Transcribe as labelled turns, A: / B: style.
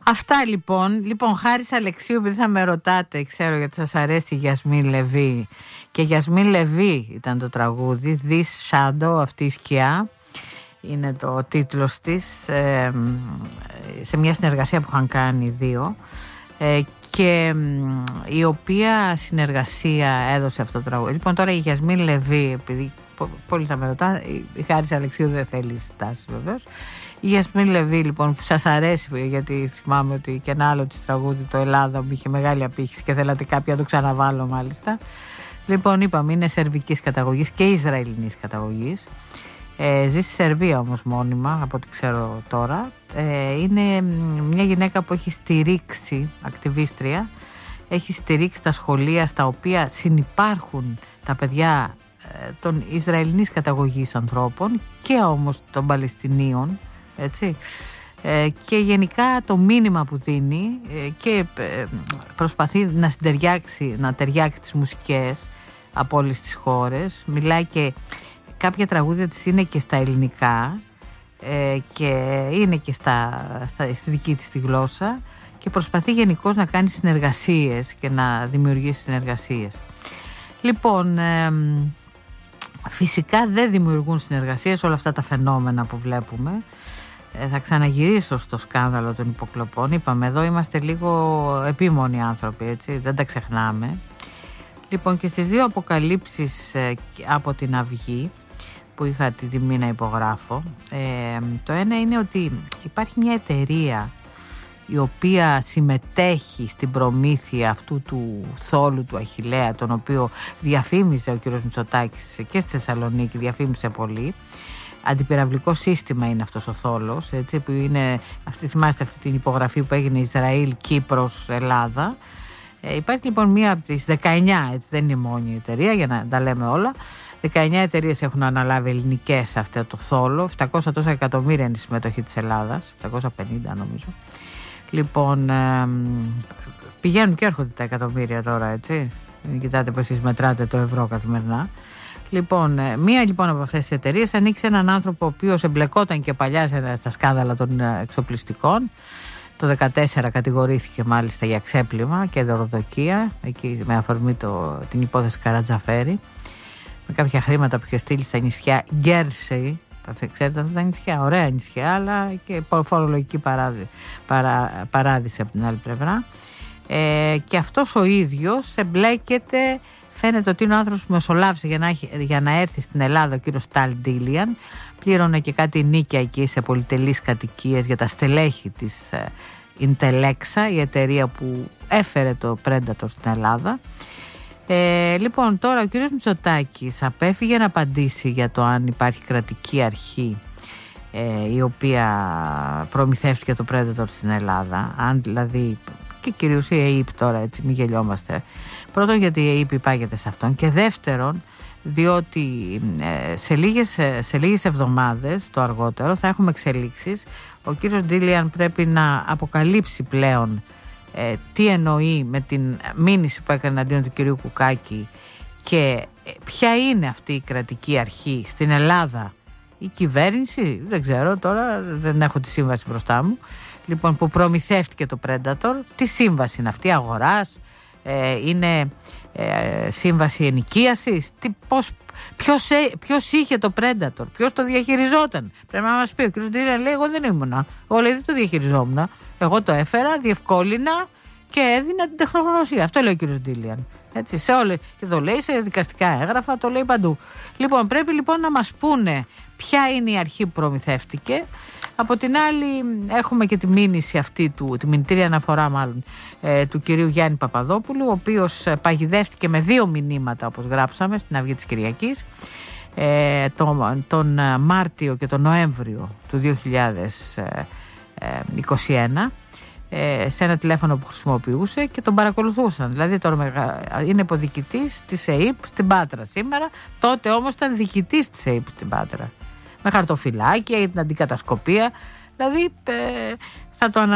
A: Αυτά λοιπόν. Λοιπόν, Χάρης Αλεξίου, επειδή θα με ρωτάτε, ξέρω γιατί σας αρέσει η Γιασμίν Λεβί. Και Γιασμίν Λεβί ήταν το τραγούδι, This Shadow, αυτή η σκιά. Είναι το τίτλος της, σε μια συνεργασία που είχαν κάνει οι δύο. Και η οποία συνεργασία έδωσε αυτό το τραγούδι. Λοιπόν, τώρα η Γιασμίν Λεβί, επειδή πολύ θα με ρωτά, η Χάρης Αλεξίου δεν θέλει στάση βεβαίως. Η Γιασμίν Λεβί λοιπόν, που σας αρέσει, γιατί θυμάμαι ότι και ένα άλλο της τραγούδι, το Ελλάδα, μου είχε μεγάλη απήχηση και θέλατε κάποια να το ξαναβάλω μάλιστα. Λοιπόν, είπαμε, είναι σερβικής καταγωγής και Ισραηλινής καταγωγής. Ζει στη Σερβία όμως μόνιμα, από ό,τι ξέρω τώρα. Είναι μια γυναίκα που έχει στηρίξει, ακτιβίστρια, έχει στηρίξει τα σχολεία στα οποία συνυπάρχουν τα παιδιά των Ισραηλινής καταγωγής ανθρώπων και όμως των Παλαιστινίων, έτσι. Και γενικά το μήνυμα που δίνει και προσπαθεί να ταιριάξει τις μουσικές από όλες τις χώρες. Μιλάει και κάποια τραγούδια της είναι και στα ελληνικά και είναι και στη δική της τη γλώσσα και προσπαθεί γενικώς να κάνει συνεργασίες και να δημιουργήσει συνεργασίες. Λοιπόν, φυσικά δεν δημιουργούν συνεργασίες όλα αυτά τα φαινόμενα που βλέπουμε. Θα ξαναγυρίσω στο σκάνδαλο των υποκλοπών. Είπαμε, εδώ είμαστε λίγο επίμονοι άνθρωποι, έτσι, δεν τα ξεχνάμε. Λοιπόν, και στις δύο αποκαλύψεις από την Αυγή που είχα την τιμή να υπογράφω, το ένα είναι ότι υπάρχει μια εταιρεία η οποία συμμετέχει στην προμήθεια αυτού του θόλου του Αχιλλέα, τον οποίο διαφήμιζε ο κύριος Μητσοτάκης και στη Θεσσαλονίκη, διαφήμισε πολύ. Αντιπυραυλικό σύστημα είναι αυτός ο θόλος, έτσι, που είναι, θυμάστε αυτή την υπογραφή που έγινε Ισραήλ, Κύπρος, Ελλάδα. Υπάρχει λοιπόν μία από τις 19, έτσι, δεν είναι η μόνη εταιρεία για να τα λέμε όλα. 19 εταιρείες έχουν αναλάβει ελληνικές σε αυτό το θόλο. 700 τόσα εκατομμύρια είναι η συμμετοχή της Ελλάδας, 750 νομίζω. Λοιπόν, πηγαίνουν και έρχονται τα εκατομμύρια τώρα, έτσι. Κοιτάτε πως εσείς μετράτε το ευρώ καθημερινά. Λοιπόν, μία λοιπόν από αυτές τις εταιρείες ανοίξει έναν άνθρωπο ο οποίος εμπλεκόταν και παλιά στα σκάνδαλα των εξοπλιστικών. Το 2014 κατηγορήθηκε μάλιστα για ξέπλυμα και δωροδοκία, εκεί με αφορμή την υπόθεση Καρατζαφέρη, με κάποια χρήματα που είχε στείλει στα νησιά Γκέρσεϊ. Ξέρετε αυτά τα νησιά, ωραία νησιά, αλλά και φορολογική παράδειση από την άλλη πλευρά. Και αυτός ο ίδιος εμπλέκεται, φαίνεται ότι είναι ο άνθρωπος που μεσολάβησε για να έρθει στην Ελλάδα ο κύριος Ταλ Ντίλιαν. Πλήρωνε και κάτι νίκια εκεί σε πολυτελείς κατοικίες για τα στελέχη της Intelexa, η εταιρεία που έφερε το Predator στην Ελλάδα. Λοιπόν, τώρα ο κύριος Μητσοτάκης απέφυγε να απαντήσει για το αν υπάρχει κρατική αρχή η οποία προμηθεύτηκε το Predator στην Ελλάδα, αν δηλαδή, και κυρίως η ΑΕΠ τώρα, έτσι, μην γελιόμαστε. Πρώτον, γιατί η ΑΕΠ υπάγεται σε αυτόν, και δεύτερον διότι σε λίγες εβδομάδες το αργότερο θα έχουμε εξελίξεις. Ο κύριος Ντίλιαν πρέπει να αποκαλύψει πλέον τι εννοεί με την μήνυση που έκανε αντίον του κυρίου Κουκάκη και ποια είναι αυτή η κρατική αρχή στην Ελλάδα, η κυβέρνηση, δεν ξέρω τώρα, δεν έχω τη σύμβαση μπροστά μου, λοιπόν, που προμηθεύτηκε το Predator. Τι σύμβαση είναι αυτή, αγοράς, είναι σύμβαση ενοικίασης, ποιος είχε το Predator, ποιος το διαχειριζόταν? Πρέπει να μας πει. Ο κ. Ντίλιαν λέει, εγώ δεν ήμουνα, εγώ λέει δεν το διαχειριζόμουν, εγώ το έφερα, διευκόλυνα και έδινα την τεχνογνωσία. Αυτό λέει ο κ. Ντίλιαν. Έτσι, και το λέει σε δικαστικά έγγραφα, το λέει παντού. Λοιπόν, πρέπει λοιπόν να μας πούνε ποια είναι η αρχή που προμηθεύτηκε. Από την άλλη έχουμε και τη μήνυση αυτή τη μηνυτήρια αναφορά μάλλον του κυρίου Γιάννη Παπαδόπουλου, ο οποίος παγιδεύτηκε με 2 μηνύματα, όπως γράψαμε στην Αυγή της Κυριακής, τον Μάρτιο και τον Νοέμβριο του 2021, σε ένα τηλέφωνο που χρησιμοποιούσε και τον παρακολουθούσαν. Δηλαδή τώρα είναι υποδιοικητής της ΑΕΠ στην Πάτρα σήμερα, τότε όμως ήταν διοικητής της ΑΕΠ στην Πάτρα, με χαρτοφυλάκια για την αντικατασκοπία. Δηλαδή θα το